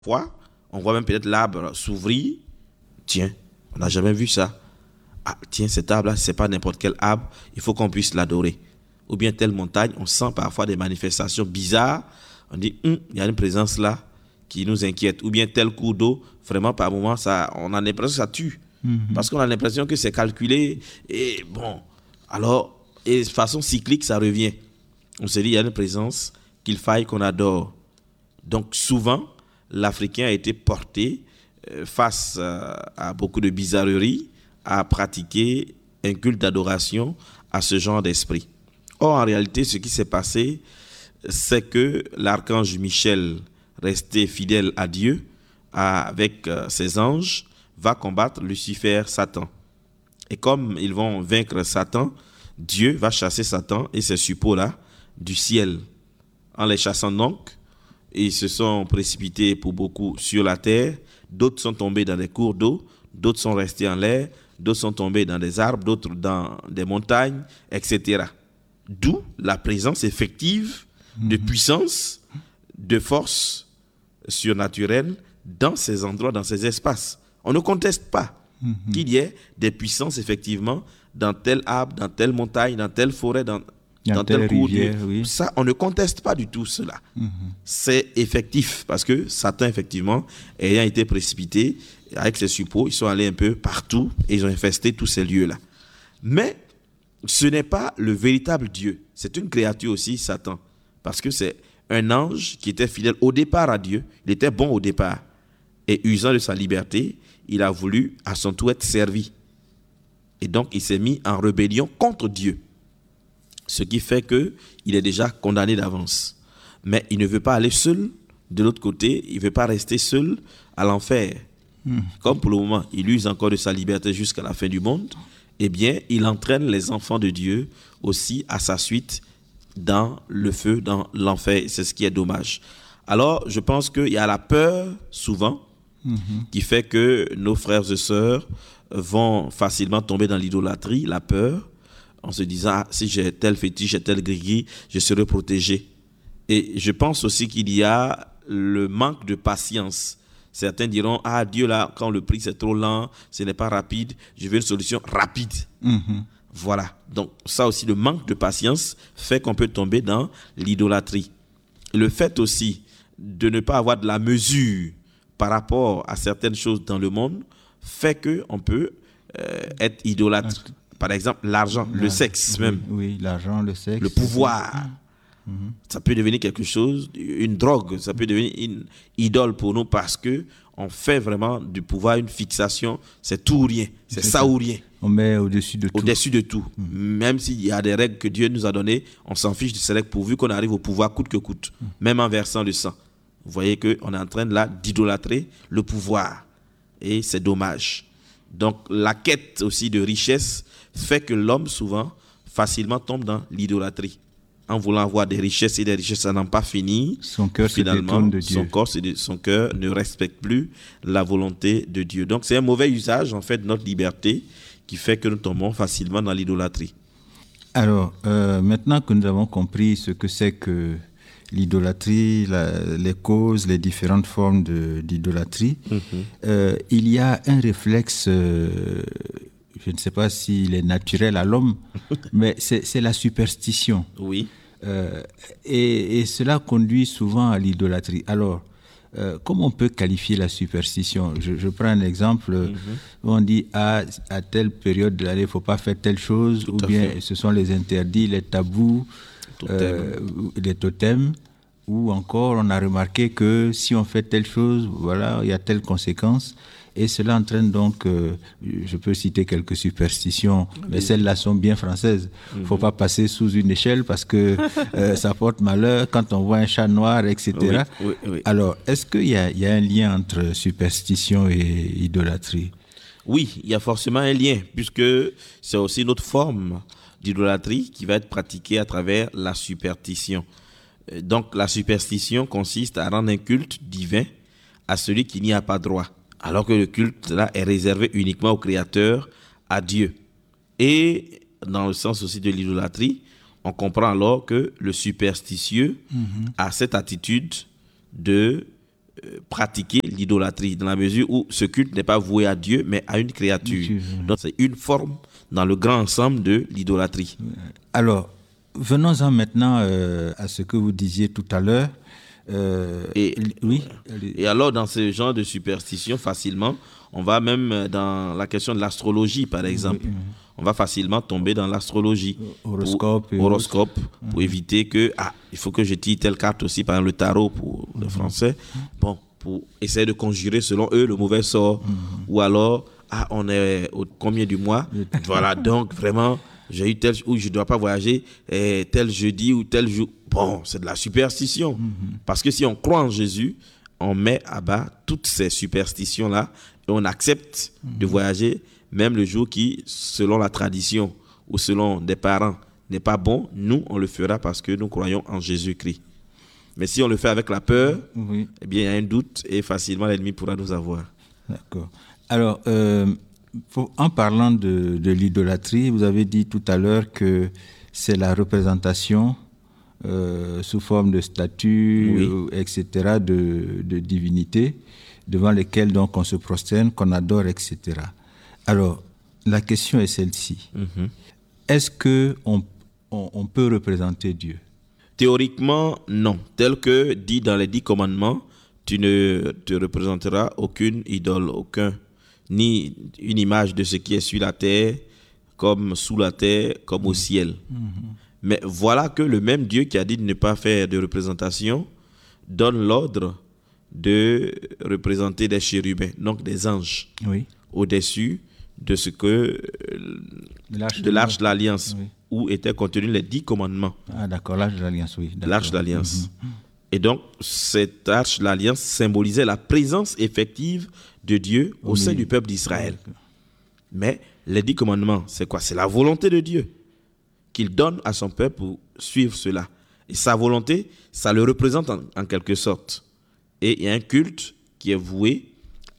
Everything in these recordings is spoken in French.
fois, on voit même peut-être l'arbre s'ouvrir. Tiens, on n'a jamais vu ça. Ah, tiens, cet arbre-là, c'est pas n'importe quel arbre, il faut qu'on puisse l'adorer. Ou bien telle montagne, on sent parfois des manifestations bizarres. On dit, il y a une présence là qui nous inquiète. Ou bien tel cours d'eau, vraiment par moment, ça, on a l'impression que ça tue. Parce qu'on a l'impression que c'est calculé. Et bon, alors, et de façon cyclique, ça revient. On se dit, il y a une présence qu'il faille qu'on adore. Donc souvent, l'Africain a été porté face à beaucoup de bizarreries, à pratiquer un culte d'adoration à ce genre d'esprit. Or, en réalité, ce qui s'est passé, c'est que l'archange Michel, resté fidèle à Dieu, avec ses anges, va combattre Lucifer, Satan. Et comme ils vont vaincre Satan, Dieu va chasser Satan et ses suppôts-là du ciel. En les chassant donc, ils se sont précipités pour beaucoup sur la terre, d'autres sont tombés dans des cours d'eau, d'autres sont restés en l'air, d'autres sont tombés dans des arbres, d'autres dans des montagnes, etc. D'où la présence effective de puissance, de force surnaturelle dans ces endroits, dans ces espaces. On ne conteste pas qu'il y ait des puissances effectivement dans tel arbre, dans telle montagne, dans telle forêt, dans tel cours d'eau. Oui. Ça, on ne conteste pas du tout cela. C'est effectif parce que Satan, effectivement, ayant été précipité avec ses suppôts, ils sont allés un peu partout et ils ont infesté tous ces lieux-là. Mais ce n'est pas le véritable Dieu. C'est une créature aussi, Satan. Parce que c'est un ange qui était fidèle au départ à Dieu. Il était bon au départ. Et usant de sa liberté, il a voulu à son tour être servi. Et donc, il s'est mis en rébellion contre Dieu. Ce qui fait qu'il est déjà condamné d'avance. Mais il ne veut pas aller seul de l'autre côté. Il ne veut pas rester seul à l'enfer. Comme pour le moment, il use encore de sa liberté jusqu'à la fin du monde, eh bien, il entraîne les enfants de Dieu aussi à sa suite dans le feu, dans l'enfer. C'est ce qui est dommage. Alors, je pense qu'il y a la peur, souvent, qui fait que nos frères et sœurs vont facilement tomber dans l'idolâtrie, la peur, en se disant, si j'ai tel fétiche, j'ai tel gris, je serai protégé. Et je pense aussi qu'il y a le manque de patience. Certains diront, Dieu là, quand le prix c'est trop lent, ce n'est pas rapide, je veux une solution rapide. Voilà. Donc ça aussi, le manque de patience fait qu'on peut tomber dans l'idolâtrie. Le fait aussi de ne pas avoir de la mesure par rapport à certaines choses dans le monde fait qu'on peut être idolâtre. Par exemple, l'argent, le sexe même. Oui, l'argent, le sexe. Le pouvoir. Ça peut devenir quelque chose, une drogue, ça peut devenir une idole pour nous parce que on fait vraiment du pouvoir une fixation, c'est tout ou rien, c'est ça ou rien. On met au-dessus de tout. Au-dessus de tout. Même s'il y a des règles que Dieu nous a données, on s'en fiche de ces règles pourvu qu'on arrive au pouvoir coûte que coûte, même en versant le sang. Vous voyez qu'on est en train de là d'idolâtrer le pouvoir et c'est dommage. Donc la quête aussi de richesse fait que l'homme souvent facilement tombe dans l'idolâtrie. En voulant avoir des richesses et des richesses à n'en pas finir, son cœur finalement, de Dieu. Son cœur ne respecte plus la volonté de Dieu. Donc c'est un mauvais usage en fait de notre liberté qui fait que nous tombons facilement dans l'idolâtrie. Alors, maintenant que nous avons compris ce que c'est que l'idolâtrie, les causes, les différentes formes d'idolâtrie, il y a un réflexe, je ne sais pas s'il est naturel à l'homme, mais c'est la superstition. Oui. Et cela conduit souvent à l'idolâtrie. Alors, comment on peut qualifier la superstition ? Je prends un exemple, où on dit à telle période de l'année, il ne faut pas faire telle chose, ou bien ce sont les interdits, les tabous, les totems, ou encore on a remarqué que si on fait telle chose, voilà, il y a telle conséquence. Et cela entraîne donc, je peux citer quelques superstitions, mais celles-là sont bien françaises. Il ne faut pas passer sous une échelle parce que ça porte malheur quand on voit un chat noir, etc. Oui. Alors, est-ce qu'il y a un lien entre superstition et idolâtrie ? Oui, il y a forcément un lien, puisque c'est aussi une autre forme d'idolâtrie qui va être pratiquée à travers la superstition. Donc, la superstition consiste à rendre un culte divin à celui qui n'y a pas droit. Alors que le culte là est réservé uniquement au Créateur, à Dieu. Et dans le sens aussi de l'idolâtrie, on comprend alors que le superstitieux a cette attitude de pratiquer l'idolâtrie, dans la mesure où ce culte n'est pas voué à Dieu, mais à une créature. Donc c'est une forme dans le grand ensemble de l'idolâtrie. Alors, venons-en maintenant à ce que vous disiez tout à l'heure. Oui. Et alors, dans ce genre de superstition, facilement, on va même dans la question de l'astrologie, par exemple. Oui. On va facilement tomber dans l'astrologie. Horoscope. Pour éviter que, il faut que je tire telle carte aussi, par exemple le tarot pour le français. Bon, pour essayer de conjurer selon eux le mauvais sort. Ou alors, on est au combien du mois? Voilà, donc vraiment, j'ai eu tel où je ne dois pas voyager tel jeudi ou tel jour. Bon, c'est de la superstition. Parce que si on croit en Jésus, on met à bas toutes ces superstitions-là et on accepte de voyager même le jour qui, selon la tradition ou selon des parents, n'est pas bon. Nous, on le fera parce que nous croyons en Jésus-Christ. Mais si on le fait avec la peur, eh bien, il y a un doute et facilement l'ennemi pourra nous avoir. D'accord. Alors, en parlant de l'idolâtrie, vous avez dit tout à l'heure que c'est la représentation sous forme de statues, etc., de divinités, devant lesquelles donc on se prosterne, qu'on adore, etc. Alors, la question est celle-ci. Est-ce qu'on peut représenter Dieu? Théoriquement, non. Tel que dit dans les 10 commandements, tu ne te représenteras aucune idole, ni une image de ce qui est sur la terre, comme sous la terre, comme au ciel. Mais voilà que le même Dieu qui a dit de ne pas faire de représentation donne l'ordre de représenter des chérubins, donc des anges, au-dessus de ce que de l'arche de l'Alliance, où étaient contenus les 10 commandements. Ah d'accord, l'arche de l'Alliance, oui. L'arche de l'Alliance. Et donc, cette arche de l'Alliance symbolisait la présence effective de Dieu au sein du peuple d'Israël. Mais les 10 commandements, c'est quoi? C'est la volonté de Dieu qu'il donne à son peuple pour suivre cela. Et sa volonté, ça le représente en quelque sorte. Et il y a un culte qui est voué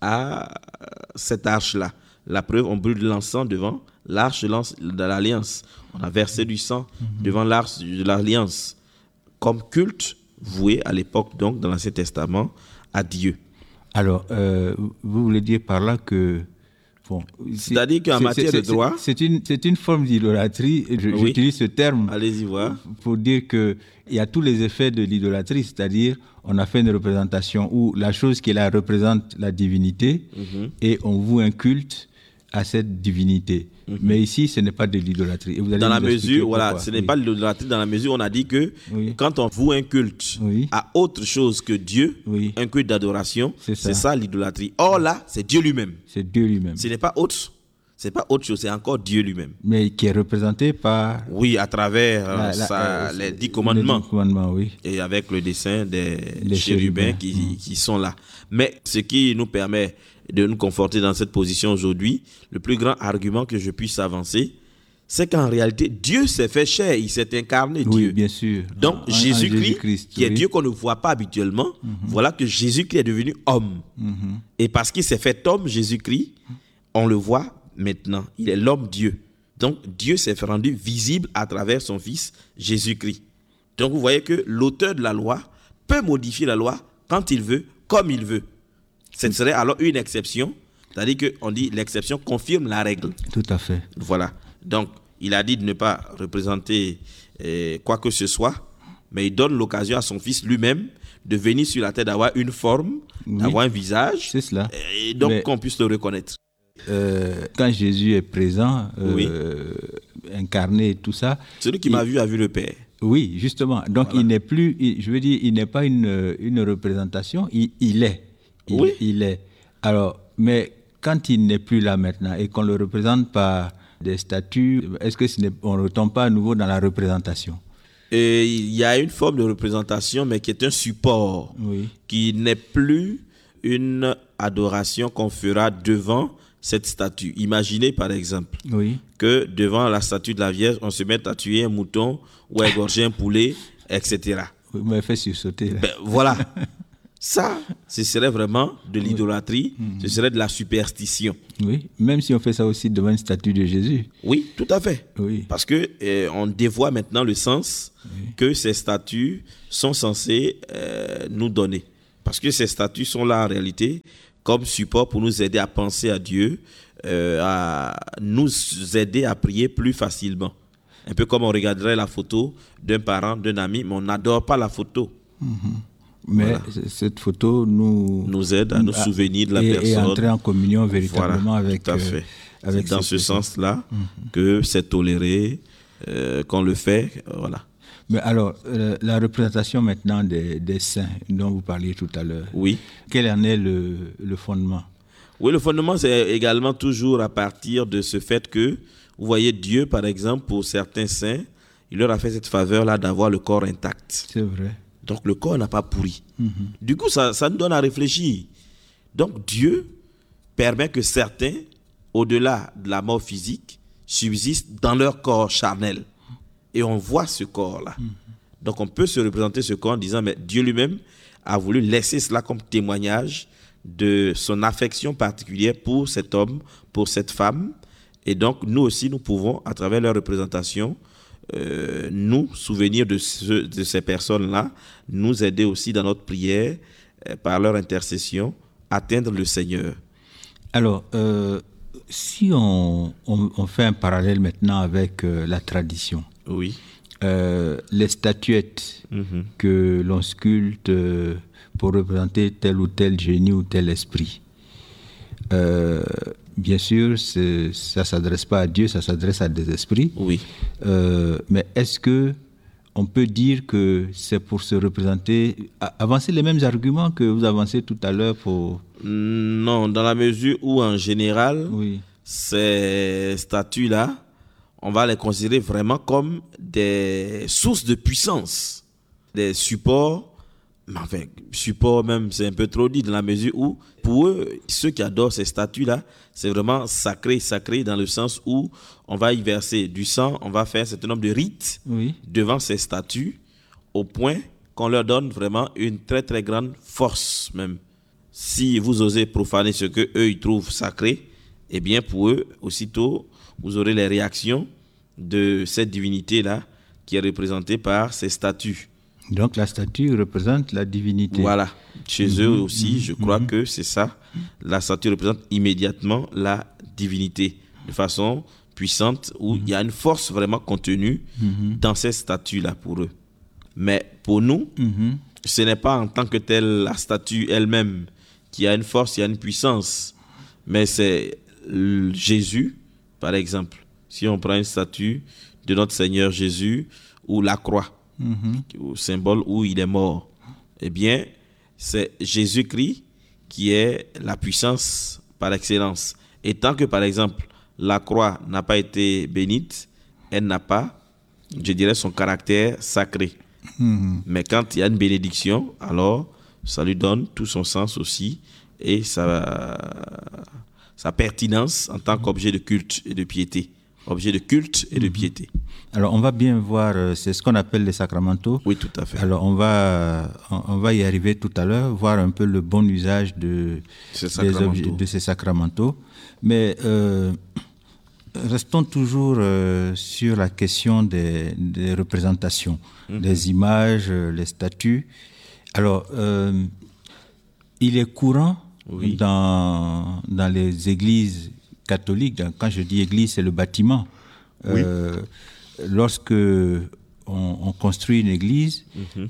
à cette arche-là. La preuve, on brûle l'encens devant l'arche de l'Alliance. On a versé du sang devant l'arche de l'Alliance. Comme culte voué à l'époque, donc, dans l'Ancien Testament, à Dieu. Alors, vous voulez dire par là que... Bon, c'est-à-dire qu'en matière de droit... C'est une forme d'idolâtrie, j'utilise ce terme. Allez-y voir. Pour dire qu'il y a tous les effets de l'idolâtrie, c'est-à-dire on a fait une représentation où la chose qui est là représente la divinité et on voue un culte à cette divinité. Mais ici, ce n'est pas de l'idolâtrie. Dans la mesure, voilà, ce n'est pas de l'idolâtrie dans la mesure où on a dit que quand on voue un culte à autre chose que Dieu, un culte d'adoration, c'est ça l'idolâtrie. Or là, c'est Dieu lui-même. C'est Dieu lui-même. Ce n'est pas autre. C'est pas autre chose, c'est encore Dieu lui-même. Mais qui est représenté par... Oui, à travers les 10 commandements. Les 10 commandements, oui. Et avec le dessin des chérubins qui sont là. Mais ce qui nous permet de nous conforter dans cette position aujourd'hui, le plus grand argument que je puisse avancer, c'est qu'en réalité, Dieu s'est fait chair, il s'est incarné, Dieu. Oui, bien sûr. Donc, Jésus-Christ, qui est Dieu qu'on ne voit pas habituellement, voilà que Jésus-Christ est devenu homme. Et parce qu'il s'est fait homme, Jésus-Christ, on le voit maintenant, il est l'homme-Dieu. Donc, Dieu s'est rendu visible à travers son Fils, Jésus-Christ. Donc, vous voyez que l'auteur de la loi peut modifier la loi quand il veut, comme il veut. Ce serait alors une exception, c'est-à-dire qu'on dit l'exception confirme la règle. Tout à fait. Voilà. Donc, il a dit de ne pas représenter quoi que ce soit, mais il donne l'occasion à son Fils lui-même de venir sur la terre, d'avoir une forme, d'avoir un visage, c'est cela. Et donc qu'on puisse le reconnaître. Quand Jésus est présent, incarné et tout ça... Celui qui m'a vu a vu le Père. Oui, justement. Donc, il n'est plus, je veux dire, il n'est pas une représentation, il est. Il est. Alors, mais quand il n'est plus là maintenant et qu'on le représente par des statues, est-ce que on ne retombe pas à nouveau dans la représentation? Il y a une forme de représentation, mais qui est un support, qui n'est plus une adoration qu'on fera devant cette statue. Imaginez par exemple que devant la statue de la Vierge, on se mette à tuer un mouton ou à égorger un poulet, etc. Vous m'avez fait sursauter. Voilà. Ça, ce serait vraiment de l'idolâtrie, ce serait de la superstition. Oui, même si on fait ça aussi devant une statue de Jésus. Oui, tout à fait. Oui. Parce que on dévoie maintenant le sens que ces statues sont censées nous donner. Parce que ces statues sont là en réalité comme support pour nous aider à penser à Dieu, à nous aider à prier plus facilement. Un peu comme on regarderait la photo d'un parent, d'un ami, mais on n'adore pas la photo. Mais cette photo nous aide à nous souvenir de la personne. Et entrer en communion véritablement avec, tout à fait. avec c'est dans ce sens-là que c'est toléré, qu'on le fait. Voilà. Mais alors, la représentation maintenant des saints dont vous parliez tout à l'heure, oui. Quel en est le fondement? Oui, le fondement, c'est également toujours à partir de ce fait que, vous voyez, Dieu, par exemple, pour certains saints, il leur a fait cette faveur-là d'avoir le corps intact. C'est vrai. Donc, le corps n'a pas pourri. Du coup, ça nous donne à réfléchir. Donc, Dieu permet que certains, au-delà de la mort physique, subsistent dans leur corps charnel. Et on voit ce corps-là. Donc, on peut se représenter ce corps en disant, mais Dieu lui-même a voulu laisser cela comme témoignage de son affection particulière pour cet homme, pour cette femme. Et donc, nous aussi, nous pouvons, à travers leur représentation, nous souvenir de ces personnes-là, nous aider aussi dans notre prière, par leur intercession, atteindre le Seigneur. Alors, si on fait un parallèle maintenant avec la tradition, oui. Les statuettes que l'on sculpte pour représenter tel ou tel génie ou tel esprit, bien sûr, ça ne s'adresse pas à Dieu, ça s'adresse à des esprits. Oui. Mais est-ce que on peut dire que c'est pour se représenter, avancer les mêmes arguments que vous avancez tout à l'heure pour... Non, dans la mesure où, en général, oui. Ces statues-là, on va les considérer vraiment comme des sources de puissance, des supports. Mais enfin, support même, c'est un peu trop dit, dans la mesure où, pour eux, ceux qui adorent ces statues-là, c'est vraiment sacré dans le sens où on va y verser du sang, on va faire un certain nombre de rites devant ces statues, au point qu'on leur donne vraiment une très très grande force même. Si vous osez profaner ce que eux ils trouvent sacré, eh bien pour eux, aussitôt, vous aurez les réactions de cette divinité-là qui est représentée par ces statues. Donc la statue représente la divinité. Voilà. Chez eux aussi, je crois que c'est ça. La statue représente immédiatement la divinité de façon puissante où il y a une force vraiment contenue dans ces statues-là pour eux. Mais pour nous, ce n'est pas en tant que telle la statue elle-même qui a une force, qui a une puissance. Mais c'est Jésus, par exemple. Si on prend une statue de notre Seigneur Jésus ou la croix, au symbole où il est mort, eh bien, c'est Jésus-Christ qui est la puissance par excellence. Et tant que, par exemple, la croix n'a pas été bénite, elle n'a pas, je dirais, son caractère sacré. Mais quand il y a une bénédiction, alors ça lui donne tout son sens aussi et sa pertinence en tant qu'objet de culte et de piété. Objet de culte et de piété. Alors, on va bien voir, c'est ce qu'on appelle les sacramentaux. Oui, tout à fait. Alors, on va y arriver tout à l'heure, voir un peu le bon usage de ces sacramentaux. Mais restons toujours sur la question des représentations, les images, les statues. Alors, il est courant dans les églises catholiques, quand je dis église, c'est le bâtiment. Lorsque on construit une église,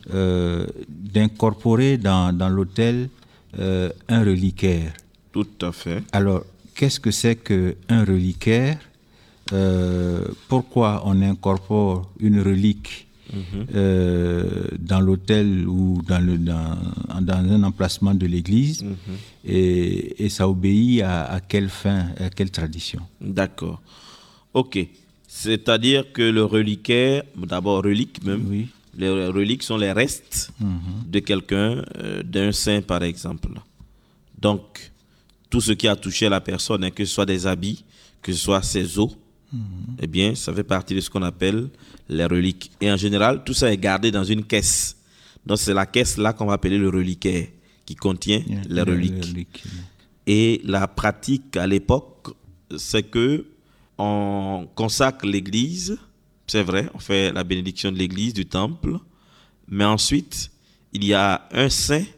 d'incorporer dans l'autel un reliquaire. Tout à fait. Alors, qu'est-ce que c'est qu'un reliquaire? Pourquoi on incorpore une relique dans l'autel ou dans un emplacement de l'église et ça obéit à quelle fin, à quelle tradition? D'accord. Ok. C'est-à-dire que le reliquaire, d'abord relique même, les reliques sont les restes de quelqu'un, d'un saint par exemple. Donc, tout ce qui a touché la personne, que ce soit des habits, que ce soit ses os, eh bien, ça fait partie de ce qu'on appelle les reliques. Et en général, tout ça est gardé dans une caisse. Donc, c'est la caisse-là qu'on va appeler le reliquaire, qui contient les reliques. Et la pratique à l'époque, c'est que on consacre l'église, c'est vrai, on fait la bénédiction de l'église, du temple, mais ensuite, il y a un saint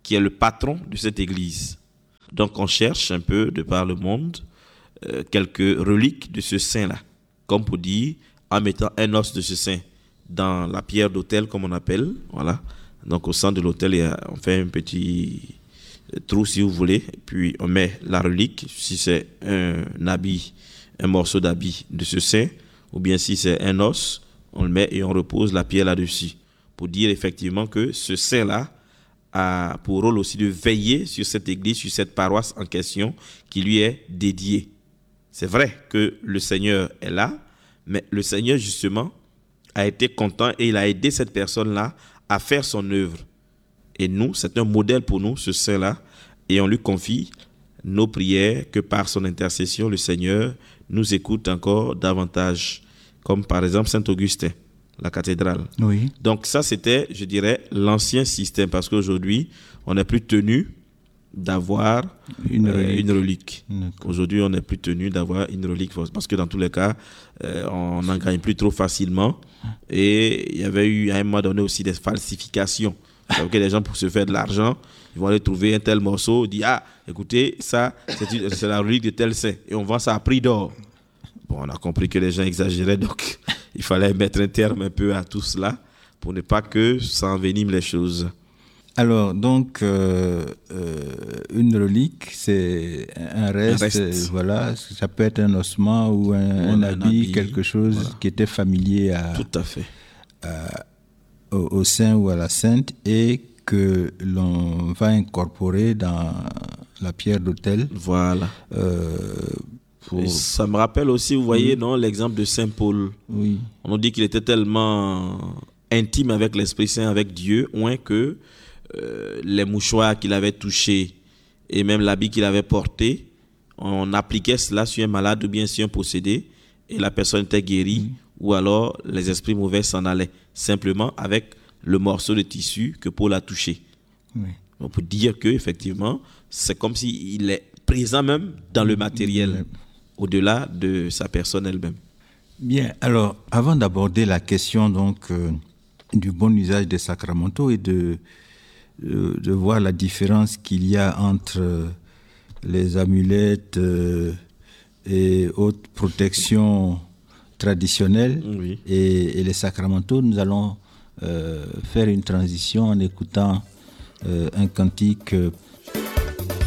qui est le patron de cette église. Donc on cherche un peu de par le monde quelques reliques de ce saint-là, comme pour dire, en mettant un os de ce saint dans la pierre d'autel, comme on appelle, voilà. Donc au centre de l'autel, on fait un petit trou si vous voulez, et puis on met la relique, si c'est un habit, un morceau d'habit de ce saint, ou bien si c'est un os, on le met et on repose la pierre là-dessus, pour dire effectivement que ce saint-là a pour rôle aussi de veiller sur cette église, sur cette paroisse en question qui lui est dédiée. C'est vrai que le Seigneur est là, mais le Seigneur justement a été content et il a aidé cette personne-là à faire son œuvre. Et nous, c'est un modèle pour nous, ce saint-là, et on lui confie nos prières, que par son intercession, le Seigneur nous écoute encore davantage, comme par exemple Saint-Augustin, la cathédrale. Oui. Donc ça, c'était, je dirais, l'ancien système, parce qu'aujourd'hui, on n'est plus tenu d'avoir une relique. Aujourd'hui, on n'est plus tenu d'avoir une relique, parce que dans tous les cas, on n'en gagne plus trop facilement. Et il y avait eu à un moment donné aussi des falsifications. Donc les gens, pour se faire de l'argent, ils vont aller trouver un tel morceau, dire, ah, écoutez, ça, c'est la relique de tel saint. Et on vend ça à prix d'or. Bon, on a compris que les gens exagéraient, donc il fallait mettre un terme un peu à tout cela pour ne pas que ça envenime les choses. Alors, donc, une relique, c'est un reste, voilà, ça peut être un ossement ou un habit, quelque chose voilà, qui était familier tout à fait. Au saint ou à la sainte et que l'on va incorporer dans la pierre d'autel. Voilà. Ça me rappelle aussi, vous voyez, non, l'exemple de Saint Paul. Oui. On nous dit qu'il était tellement intime avec l'Esprit Saint, avec Dieu, moins que les mouchoirs qu'il avait touchés et même l'habit qu'il avait porté, on appliquait cela sur un malade ou bien sur un possédé et la personne était guérie, ou alors les esprits mauvais s'en allaient, simplement avec le morceau de tissu que Paul a touché. Oui. On peut dire qu'effectivement, c'est comme s'il est présent même dans le matériel, au-delà de sa personne elle-même. Bien, alors, avant d'aborder la question donc, du bon usage des sacramentaux et de voir la différence qu'il y a entre les amulettes et autres protections traditionnelles oui, et les sacramentaux, nous allons faire une transition en écoutant un cantique